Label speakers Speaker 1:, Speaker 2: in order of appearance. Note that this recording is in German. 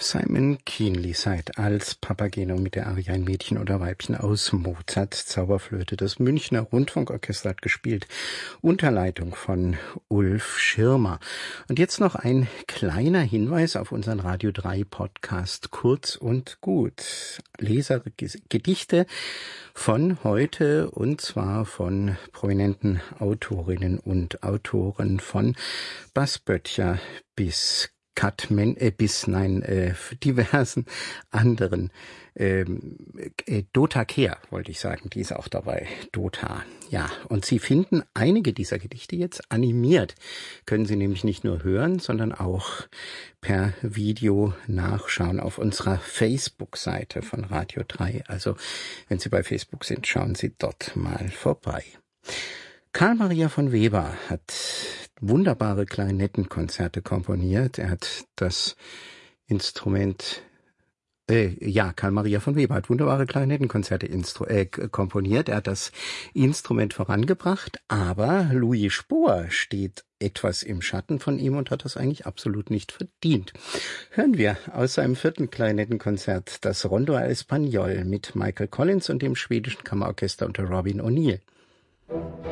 Speaker 1: Simon Keenly Side als Papageno mit der Arie Ein Mädchen oder Weibchen aus Mozarts Zauberflöte. Das Münchner Rundfunkorchester hat gespielt unter Leitung von Ulf Schirmer. Und jetzt noch ein kleiner Hinweis auf unseren Radio 3 Podcast Kurz und Gut. Lesergedichte von heute, und zwar von prominenten Autorinnen und Autoren von Bas Böttcher bis diversen anderen. Dota Kehr, wollte ich sagen, die ist auch dabei. Dota, ja. Und Sie finden einige dieser Gedichte jetzt animiert. Können Sie nämlich nicht nur hören, sondern auch per Video nachschauen auf unserer Facebook-Seite von Radio 3. Also, wenn Sie bei Facebook sind, schauen Sie dort mal vorbei. Karl Maria von Weber hat wunderbare Klarinettenkonzerte komponiert. Er hat das Instrument, Karl Maria von Weber hat wunderbare Klarinettenkonzerte komponiert. Er hat das Instrument vorangebracht, aber Louis Spohr steht etwas im Schatten von ihm und hat das eigentlich absolut nicht verdient. Hören wir aus seinem 4. Klarinettenkonzert das Rondo a Espagnol mit Michael Collins und dem schwedischen Kammerorchester unter Robin O'Neill.